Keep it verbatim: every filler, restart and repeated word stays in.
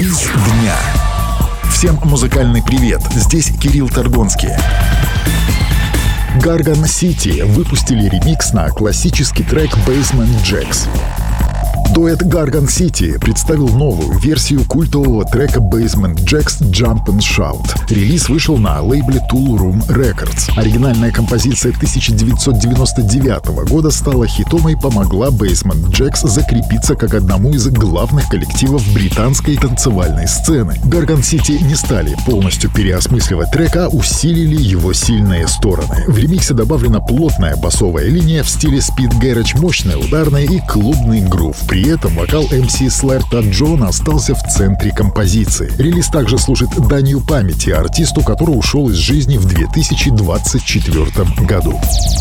Релиз дня. Всем музыкальный привет, здесь Кирилл Торгонский. Gargan City выпустили ремикс на классический трек Basement Jaxx. Дуэт Gargan City представил новую версию культового трека Basement Jaxx Jump and Shout. Релиз вышел на лейбле Tool Room Records. Оригинальная композиция тысяча девятьсот девяносто девятого года стала хитом и помогла Basement Jaxx закрепиться как одному из главных коллективов британской танцевальной сцены. Gargan City не стали полностью переосмысливать трек, а усилили его сильные стороны. В ремиксе добавлена плотная басовая линия в стиле Speed Garage, мощная ударная и клубный грув. При этом вокал эм си Slayer Tad John остался в центре композиции. Релиз также служит данью памяти артисту, который ушел из жизни в две тысячи двадцать четвёртом году.